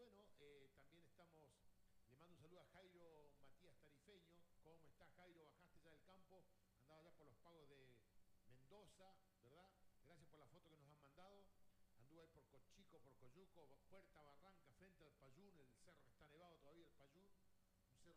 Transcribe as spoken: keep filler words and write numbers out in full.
bueno, eh, también estamos, le mando un saludo a Jairo Matías Tarifeño. ¿Cómo estás, Jairo? ¿Bajaste ya del campo? Andaba ya por los pagos de Mendoza, ¿verdad? Gracias por la foto que nos han mandado. Anduve ahí por Cochico, por Coyuco, Puerta Barranca, frente al Payún, el cerro que está nevado todavía, el Payún.